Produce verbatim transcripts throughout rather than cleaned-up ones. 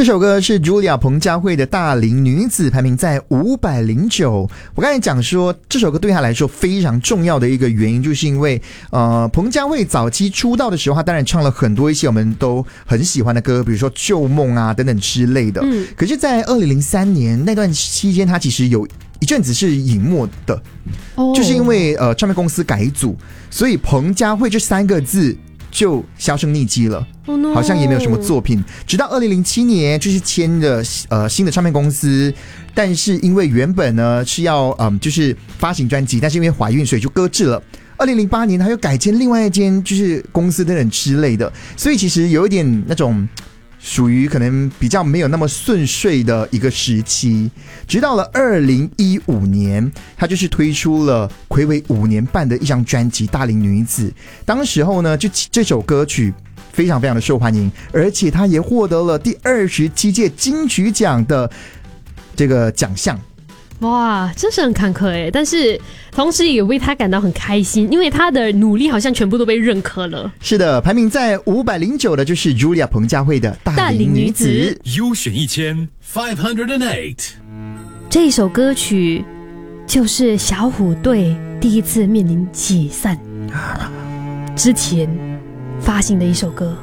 这首歌是 Julia 彭佳慧的《大龄女子》，排名在五百零九。我刚才讲说这首歌对她来说非常重要的一个原因，就是因为呃，彭佳慧早期出道的时候，她当然唱了很多一些我们都很喜欢的歌，比如说《旧梦》啊等等之类的。嗯，可是在二零零三年那段期间，她其实有一阵子是隐没的，哦、就是因为呃唱片公司改组，所以彭佳慧这三个字就销声匿迹了。Oh no. 好像也没有什么作品，直到二零零七年就是签了呃新的唱片公司，但是因为原本呢是要嗯就是发行专辑，但是因为怀孕所以就搁置了。二零零八年他又改签另外一间就是公司等等之类的，所以其实有一点那种属于可能比较没有那么顺遂的一个时期，直到了二零一五年，他就是推出了睽违五年半的一张专辑《大龄女子》。当时候呢，就这首歌曲非常非常的受欢迎，而且他也获得了第二十七届金曲奖的这个奖项。 哇，真是很坎坷耶！但是同时也为他感到很开心，因为他的努力好像全部都被认可了。 是的，排名在五百零九的就是 Julia 彭佳慧的《大龄女子》。 优选一千 five hundred eight。 这首歌曲就是小虎队第一次面临解散之前发行的一首歌。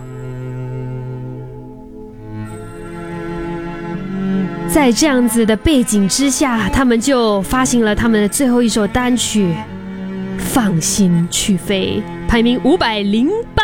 在这样子的背景之下，他们就发行了他们的最后一首单曲《放心去飞》，排名五百零